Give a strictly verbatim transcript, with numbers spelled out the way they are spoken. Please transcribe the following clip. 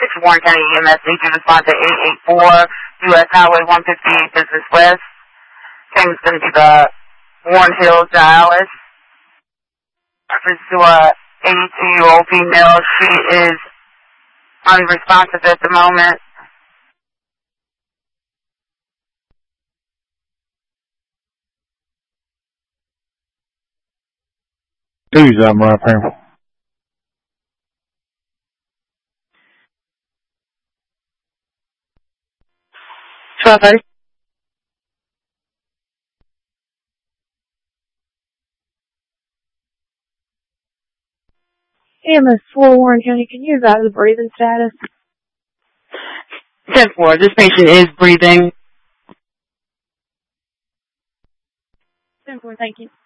Warren County E M S needs you to respond to eight eight four U S Highway one fifty-eight Business West. Same is going to be the Warren Hills, Dallas. This is to a eighty-two-year-old female. She is unresponsive at the moment. Who's that right here? twelve thirty. E M S four, Warren County, can you advise the breathing status? ten four, this patient is breathing. ten four, thank you.